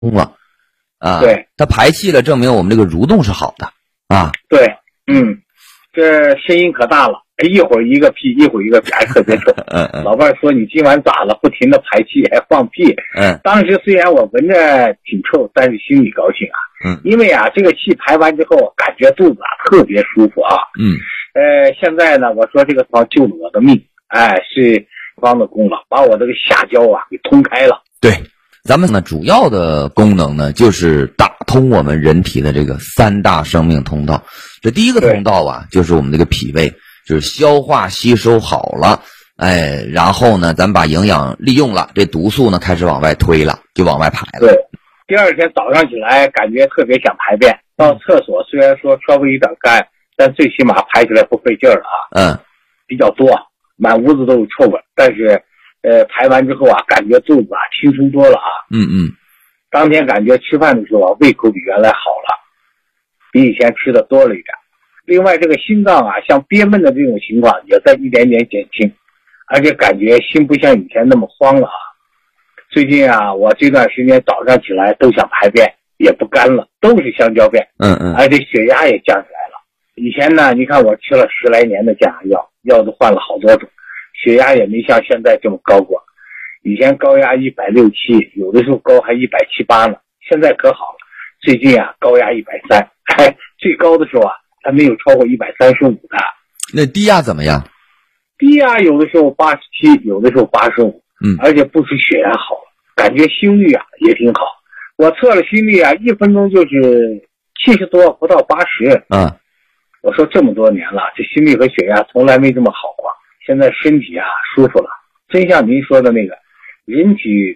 了啊。 对， 它排气了，证明我们这个蠕动是好的啊。 对，这声音可大了，一会儿一个屁，一会儿一个屁，还特别臭。老伴说你今晚咋了？不停的排气，还放屁。当时虽然我闻着挺臭，但是心里高兴啊。因为啊，这个气排完之后，感觉肚子啊特别舒服啊。现在呢，我说这个床救了我的命，是方的功劳，把我这个下焦啊给通开了。 对，咱们呢主要的功能呢就是打通我们人体的这个3大生命通道。这第一个通道啊，就是我们这个脾胃，就是消化吸收好了，然后呢，咱把营养利用了，这毒素呢开始往外推了，就往外排了。 对，第二天早上起来感觉特别想排便，到厕所虽然说稍微有点干，但最起码排起来不费劲儿啊。比较多，满屋子都有臭味，但是排完之后啊，感觉肚子啊轻松多了啊。当天感觉吃饭的时候啊，胃口比原来好了，比以前吃的多了一点。另外这个心脏啊，像憋闷的这种情况也在一点点减轻，而且感觉心不像以前那么慌了啊。最近啊，我这段时间早上起来都想排便，也不干了，都是香蕉便。而且血压也降下来了。以前呢，你看我吃了10来年的降压药，药都换了好多种，血压也没像现在这么高过。以前高压160、170，有的时候高还170、180呢，现在可好了。最近啊，高压130，最高的时候啊，还没有超过135的。 那低压怎么样？ 低压有的时候87，有的时候85。而且不止血压好了，感觉心率啊也挺好。我测了心率啊，1分钟就是70多，不到80。我说这么多年了，这心率和血压从来没这么好过。现在身体啊舒服了，真像您说的那个，人体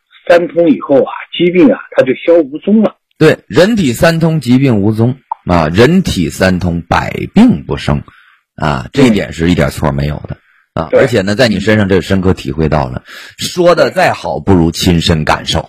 3通以后啊，疾病啊它就消无踪了。 对，人体3通，疾病无踪啊，人体3通，百病不生啊，这一点是一点错没有的啊。而且呢，在你身上这深刻体会到了，说的再好不如亲身感受。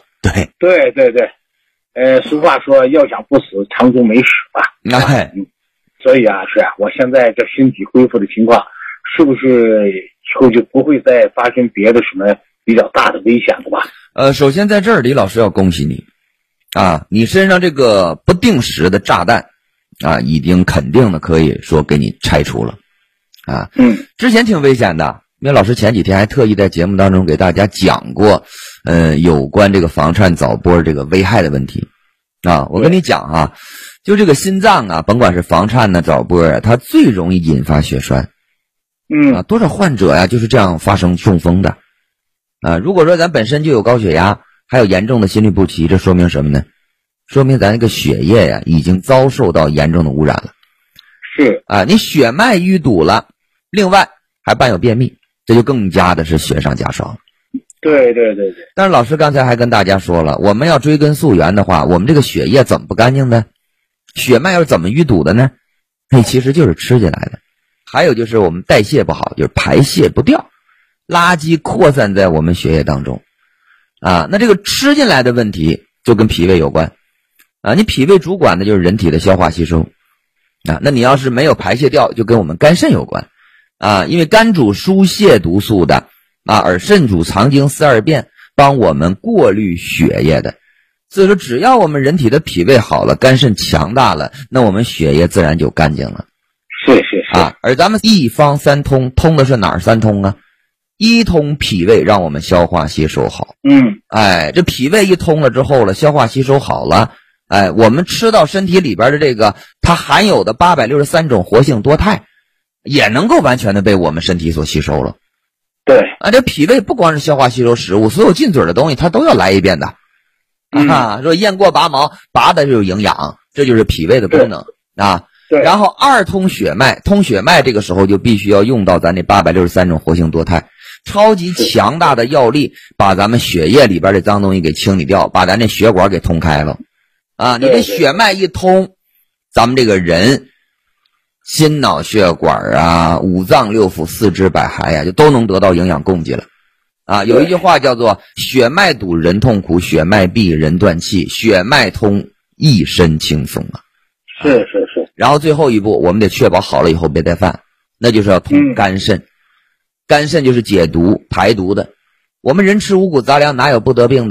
对， 俗话说要想不死，长中没死吧。所以啊，我现在这身体恢复的情况，是不是以后就不会再发生别的什么比较大的危险了吧？ 首先在这儿，李老师要恭喜你啊，你身上这个不定时的炸弹啊，已经肯定的可以说给你拆除了啊。之前挺危险的，因为老师前几天还特意在节目当中给大家讲过有关这个房颤早搏这个危害的问题啊。我跟你讲啊，就这个心脏啊，甭管是房颤呢早搏啊，它最容易引发血栓。多少患者呀就是这样发生中风的啊。如果说咱本身就有高血压，还有严重的心律不齐，这说明什么呢？说明咱这个血液呀已经遭受到严重的污染了。 是啊，你血脉淤堵了，另外还伴有便秘，这就更加的是雪上加霜。 对。 但是老师刚才还跟大家说了，我们要追根溯源的话，我们这个血液怎么不干净呢？血脉又是怎么淤堵的呢？其实就是吃进来的。还有就是我们代谢不好，就是排泄不掉，垃圾扩散在我们血液当中啊。那这个吃进来的问题就跟脾胃有关啊。你脾胃主管的就是人体的消化吸收啊，那你要是没有排泄掉，就跟我们肝肾有关啊。因为肝主疏泄毒素的啊，而肾主藏精四二便，帮我们过滤血液的。所以说只要我们人体的脾胃好了，肝肾强大了，那我们血液自然就干净了。 是啊，而咱们一方3通，通的是哪儿3通啊？一通脾胃，让我们消化吸收好。这脾胃一通了之后了，消化吸收好了，我们吃到身体里边的这个它含有的863种活性多肽，也能够完全的被我们身体所吸收了。 对啊，这脾胃不光是消化吸收食物，所有进嘴的东西它都要来一遍的。说雁过拔毛，拔的就是营养，这就是脾胃的功能啊。然后2通血脉，通血脉这个时候就必须要用到咱这863种活性多肽，超级强大的药力，把咱们血液里边的脏东西给清理掉，把咱这血管给通开了啊。你这血脉一通，咱们这个人心脑血管啊、五脏六腑、四肢百骸呀，就都能得到营养供给了啊。有一句话叫做血脉堵人痛苦，血脉闭人断气，血脉通一身轻松啊。 是。 然后最后一步，我们得确保好了以后别再犯，那就是要通肝肾。肝肾就是解毒排毒的。我们人吃五谷杂粮哪有不得病的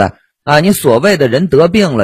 啊，你所谓的人得病了。